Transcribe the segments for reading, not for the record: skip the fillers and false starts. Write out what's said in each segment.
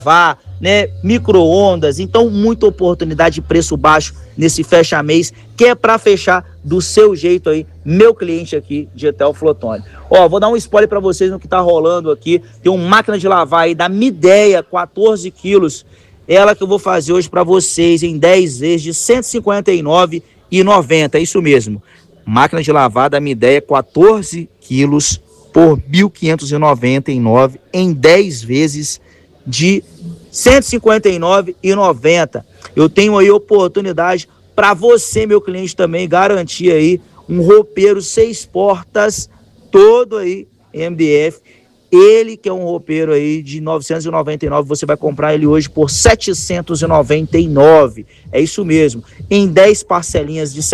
lavar, né, micro-ondas. Então, muita oportunidade de preço baixo nesse fecha-mês, que é para fechar do seu jeito aí, meu cliente aqui de Etel Flotone. Ó, vou dar um spoiler para vocês no que tá rolando aqui. Tem uma máquina de lavar aí da Midea, 14 quilos. Ela que eu vou fazer hoje para vocês em 10 vezes de R$ 159,90. É isso mesmo. Máquina de lavar da Midea, 14 quilos por R$ 1.599 em 10 vezes de R$ 159,90. Eu tenho aí oportunidade para você, meu cliente, também garantir aí um roupeiro 6 portas, todo aí MDF. Ele que é um roupeiro aí de 999, você vai comprar ele hoje por 799. É isso mesmo, em 10 parcelinhas de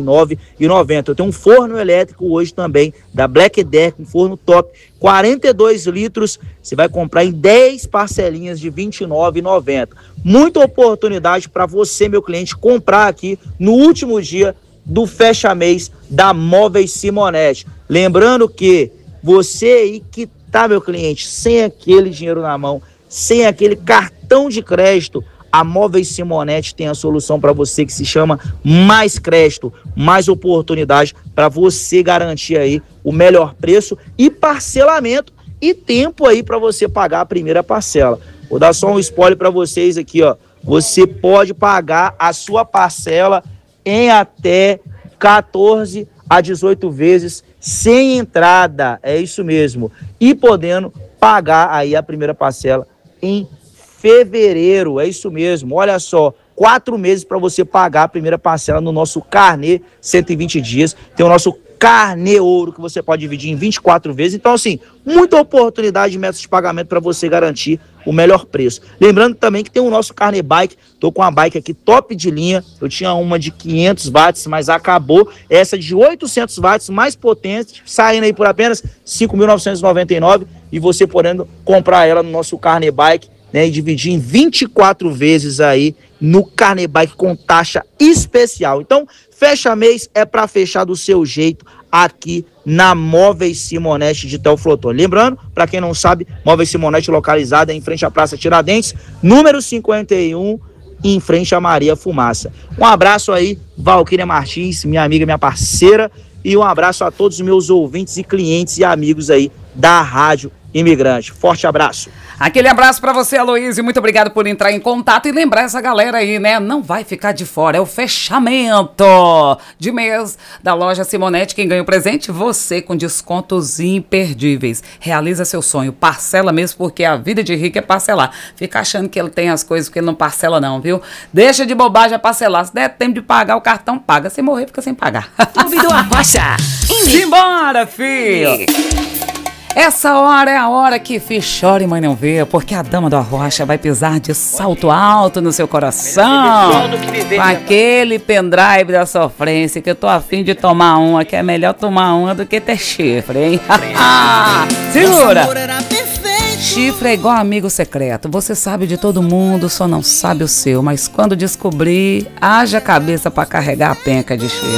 79,90. Eu tenho um forno elétrico hoje também, da Black Decker, um forno top, 42 litros, você vai comprar em 10 parcelinhas de 29,90. Muita oportunidade para você, meu cliente, comprar aqui no último dia do fecha-mês da Móveis Simonetti. Lembrando que você aí que tá, meu cliente, sem aquele dinheiro na mão, sem aquele cartão de crédito, a Móveis Simonetti tem a solução para você que se chama Mais Crédito, mais oportunidade para você garantir aí o melhor preço e parcelamento e tempo aí para você pagar a primeira parcela. Vou dar só um spoiler para vocês aqui, ó. Você pode pagar a sua parcela em até 14 a 18 vezes sem entrada, é isso mesmo, e podendo pagar aí a primeira parcela em fevereiro, é isso mesmo, olha só, 4 meses para você pagar a primeira parcela no nosso carnê 120 dias, tem o nosso carnê ouro que você pode dividir em 24 vezes, então assim, muita oportunidade de métodos de pagamento para você garantir o melhor preço. Lembrando também que tem o nosso carnê bike, tô com uma bike aqui top de linha, eu tinha uma de 500 watts, mas acabou, essa de 800 watts, mais potente, saindo aí por apenas 5.999 e você podendo comprar ela no nosso carnê bike, né, e dividir em 24 vezes aí no carnê bike com taxa especial. Então, fecha mês é para fechar do seu jeito aqui na Móveis Simonetti de Etel Flotone. Lembrando, para quem não sabe, Móveis Simonetti localizada em frente à Praça Tiradentes, número 51, em frente à Maria Fumaça. Um abraço aí, Valquíria Martins, minha amiga, minha parceira, e um abraço a todos os meus ouvintes e clientes e amigos aí da Rádio Imigrante. Forte abraço. Aquele abraço pra você, Aloysio, muito obrigado por entrar em contato e lembrar essa galera aí, né, não vai ficar de fora, é o fechamento de mês da loja Simonetti. Quem ganha o presente? Você, com descontos imperdíveis. Realiza seu sonho, parcela mesmo, porque a vida de rico é parcelar. Fica achando que ele tem as coisas que ele não parcela não, viu? Deixa de bobagem a parcelar, se der tempo de pagar o cartão, paga, se morrer fica sem pagar. Clube do Arrocha. Simbora, filho! Essa hora é a hora que filho chora e mãe não vê, porque a dama do Arrocha vai pisar de salto alto no seu coração, com aquele pendrive da sofrência, que eu tô afim de tomar uma, que é melhor tomar uma do que ter chifre, hein? Segura! Chifre é igual amigo secreto, você sabe de todo mundo, só não sabe o seu, mas quando descobrir, haja cabeça pra carregar a penca de chifre.